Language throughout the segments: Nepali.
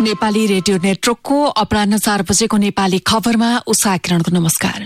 नेपाली रेडियो नेटवर्कको अपराह्न 4 बजेको नेपाली खबरमा उषा किरणको नमस्कार।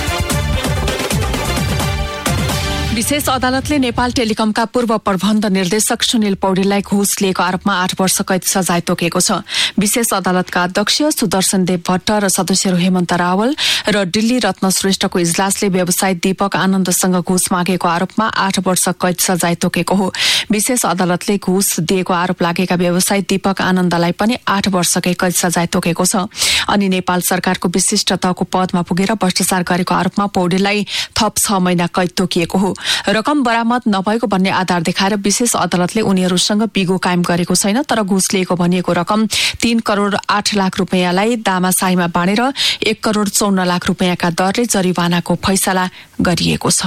विशेष अदालतले नेपाल टेलिकमका पूर्व प्रबन्ध निर्देशक सुनिल पौडेललाई घुस लिएको आरोपमा 8 वर्ष कैद सजाय तोकेको छ। विशेष अदालतका अध्यक्ष सुदर्शन देव भट्ट र सदस्यहरू हेमन्त रावल र दिल्ली रत्न श्रेष्ठको इजलासले व्यवसायी दीपक आनन्दसँग घुस मागेको आरोपमा 8 वर्ष कैद सजाय तोकेको हो। विशेष अदालतले घुस दिएको आरोप लागेका व्यवसायी दीपक आनन्दलाई पनि 8 वर्षकै कैद सजाय तोकेको छ। अनि नेपाल सरकारको विशिष्ट तहको पदमा पुगेर भ्रष्टाचार गरेको आरोपमा पौडेललाई थप 6 महिना कैद तोकिएको हो। रकम बरामद नभएको भन्ने आधार देखाएर विशेष अदालतले उनीहरूसँग बिगो कायम गरेको छैन, तर घुस लिएको भनिएको रकम 3 करोड़ 8 लाख रुपियाँलाई दामासाहीमा बाँडेर 1 करोड़ 54 लाख रुपियाँका दरले जरिवानाको फैसला गरिएको छ।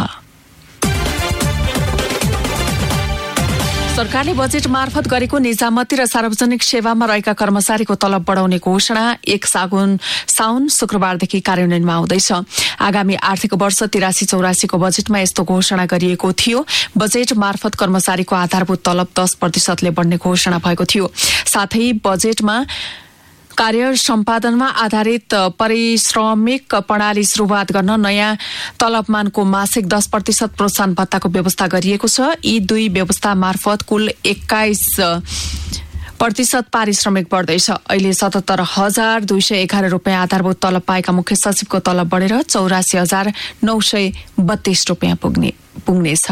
सरकारले बजेट मार्फत गरेको निजामती र सार्वजनिक सेवामा रहेका कर्मचारीको तलब बढाउने घोषणा 1 साउन शुक्रबारदेखि कार्यान्वयनमा आउँदैछ। आगामी आर्थिक वर्ष 83-84 को बजेटमा यस्तो घोषणा गरिएको थियो। बजेट मार्फत कर्मचारीको आधारभूत तलब 10% बढ्ने घोषणा भएको थियो। साथै बजेटमा कार्य सम्पादनमा आधारित पारिश्रमिक प्रणाली शुरूआत गर्न नयाँ तलबमानको मासिक 10% प्रोत्साहन भत्ताको व्यवस्था गरिएको छ। यी दुई व्यवस्था मार्फत कुल 21% पारिश्रमिक बढ्दैछ। अहिले 77,211 रुपियाँ आधारभूत तलब पाएका मुख्य सचिवको तलब बढेर 84,932 रुपियाँ पुग्नेछ।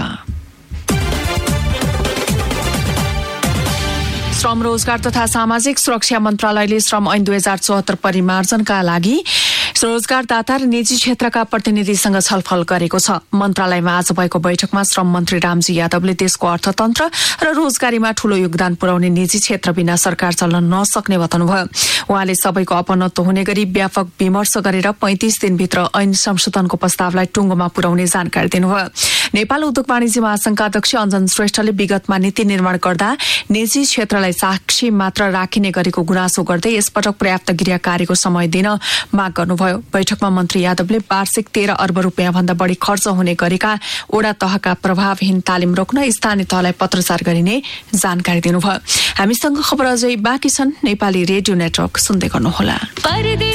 श्रम रोजगार तथा सामाजिक सुरक्षा मन्त्रालयले श्रम ऐन 2074 परिमार्जनका लागि रोजगारदाता र निजी क्षेत्रका प्रतिनिधिसँग छलफल गरेको छ। मन्त्रालयमा आज भएको बैठकमा श्रम मन्त्री रामजी यादवले देशको अर्थतन्त्र र रोजगारीमा ठूलो योगदान पुर्याउने निजी क्षेत्र बिना सरकार चल्न नसक्ने बताउनुभयो। उहाँले सबैको अपनत्व हुने गरी व्यापक विमर्श गरेर 35 दिनभित्र ऐन संशोधनको प्रस्तावलाई टुङ्गोमा पुर्याउने जानकारी दिनुभयो। नेपाल उद्योग वाणिज्य महासंघका अध्यक्ष अञ्जन श्रेष्ठले विगतमा नीति निर्माण गर्दा निजी क्षेत्रलाई साक्षी मात्र राखिने गरेको गुनासो गर्दै यसपटक पर्याप्त गृह कार्यको समय दिन माग गर्नुभयो। बैठकमा मन्त्री यादवले वार्षिक 13 अर्ब रुपियाँ भन्दा बढी खर्च हुने गरेका ओडा तहका प्रभावहीन तालिम रोक्न स्थानीय तहलाई पत्रचार गरिने जानकारी दिनुभयो। हामीसँग खबर अझै बाँकी छन्। नेपाली रेडियो नेटवर्क सुन्दै गर्नुहोला।